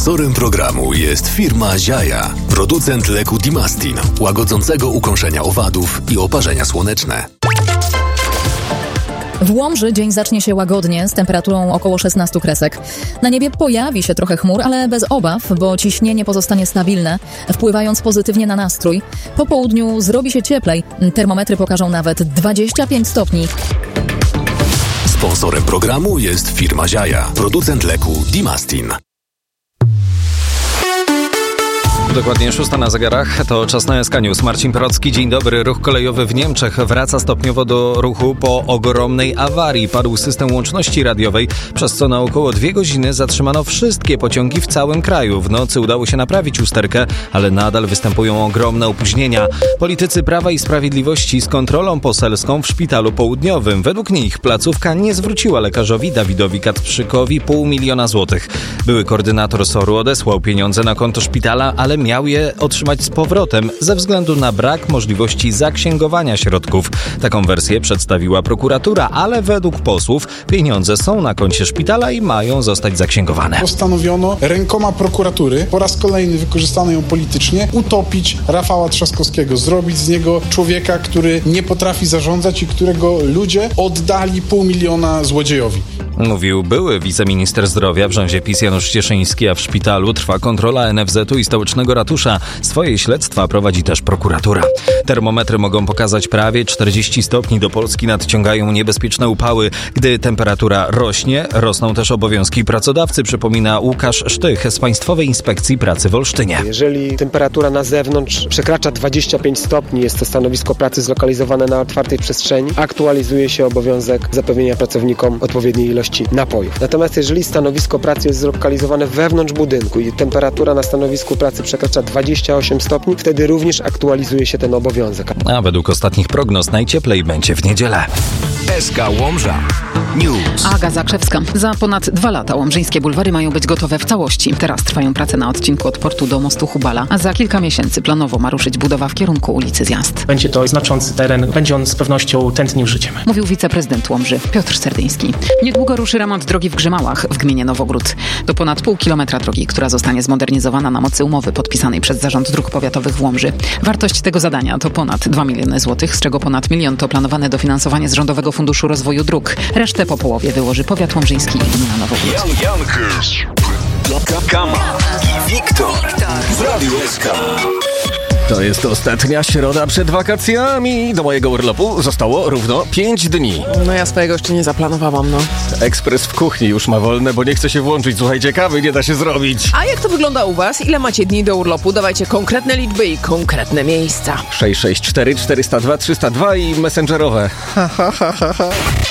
Sponsorem programu jest firma Ziaja, producent leku Dimastin, łagodzącego ukąszenia owadów i oparzenia słoneczne. W Łomży dzień zacznie się łagodnie, z temperaturą około 16 kresek. Na niebie pojawi się trochę chmur, ale bez obaw, bo ciśnienie pozostanie stabilne, wpływając pozytywnie na nastrój. Po południu zrobi się cieplej, termometry pokażą nawet 25 stopni. Sponsorem programu jest firma Ziaja, producent leku Dimastin. Dokładnie 6 na zegarach, to czas na SK News. Marcin Porocki, dzień dobry. Ruch kolejowy w Niemczech wraca stopniowo do ruchu po ogromnej awarii. Padł system łączności radiowej, przez co na około 2 godziny zatrzymano wszystkie pociągi w całym kraju. W nocy udało się naprawić usterkę, ale nadal występują ogromne opóźnienia. Politycy Prawa i Sprawiedliwości z kontrolą poselską w Szpitalu Południowym. Według nich placówka nie zwróciła lekarzowi Dawidowi Katprzykowi 500 000 złotych. Były koordynator SOR-u odesłał pieniądze na konto szpitala, ale miał je otrzymać z powrotem ze względu na brak możliwości zaksięgowania środków. Taką wersję przedstawiła prokuratura, ale według posłów pieniądze są na koncie szpitala i mają zostać zaksięgowane. Postanowiono rękoma prokuratury, po raz kolejny wykorzystano ją politycznie, utopić Rafała Trzaskowskiego, zrobić z niego człowieka, który nie potrafi zarządzać i którego ludzie oddali 500 000 złodziejowi. Mówił były wiceminister zdrowia w rządzie PiS Janusz Cieszyński, a w szpitalu trwa kontrola NFZ-u i stołecznego ratusza. Swoje śledztwa prowadzi też prokuratura. Termometry mogą pokazać prawie 40 stopni. Do Polski nadciągają niebezpieczne upały. Gdy temperatura rośnie, rosną też obowiązki pracodawcy, przypomina Łukasz Sztych z Państwowej Inspekcji Pracy w Olsztynie. Jeżeli temperatura na zewnątrz przekracza 25 stopni, jest to stanowisko pracy zlokalizowane na otwartej przestrzeni, aktualizuje się obowiązek zapewnienia pracownikom odpowiedniej ilości napojów. Natomiast jeżeli stanowisko pracy jest zlokalizowane wewnątrz budynku i temperatura na stanowisku pracy przekracza 28 stopni, wtedy również aktualizuje się ten obowiązek. A według ostatnich prognoz najcieplej będzie w niedzielę. SK Łomża News. Aga Zakrzewska. Za ponad 2 lata łomżyńskie bulwary mają być gotowe w całości. Teraz trwają prace na odcinku od portu do mostu Hubala, a za kilka miesięcy planowo ma ruszyć budowa w kierunku ulicy Zjazd. Będzie to znaczący teren, będzie on z pewnością tętnił życiem. Mówił wiceprezydent Łomży Piotr Serdyński. Niedługo ruszy remont drogi w Grzymałach w gminie Nowogród. To ponad pół kilometra drogi, która zostanie zmodernizowana na mocy umowy podpisanej przez Zarząd Dróg Powiatowych w Łomży. Wartość tego zadania to ponad 2 miliony złotych, z czego ponad 1 milion to planowane dofinansowanie z Rządowego Funduszu Rozwoju Dróg. Resztę po połowie wyłoży powiat łomżyński i gmina Nowogród. Kama i Wiktor w Radiu SK. To jest ostatnia środa przed wakacjami. Do mojego urlopu zostało równo 5 dni. No ja swojego jeszcze nie zaplanowałam, no. Ekspres w kuchni już ma wolne, bo nie chce się włączyć. Słuchajcie, kawy nie da się zrobić. A jak to wygląda u was? Ile macie dni do urlopu? Dawajcie konkretne liczby i konkretne miejsca. 664 402 302 i messengerowe.